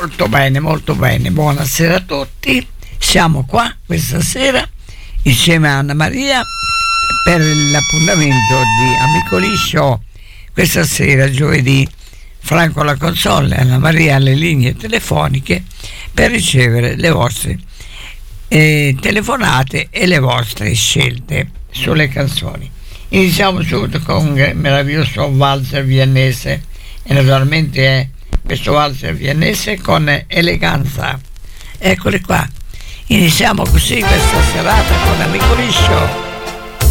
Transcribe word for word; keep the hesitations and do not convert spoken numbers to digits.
Molto bene, molto bene. Buonasera a tutti. Siamo qua questa sera insieme a Anna Maria per l'appuntamento di Amico Liscio. Questa sera, giovedì, Franco alla console, Anna Maria alle linee telefoniche per ricevere le vostre eh, telefonate e le vostre scelte sulle canzoni. Iniziamo subito con il meraviglioso valzer viennese e naturalmente è questo valzer viennese con eleganza. Eccole qua. Iniziamo così questa serata con Amico Liscio.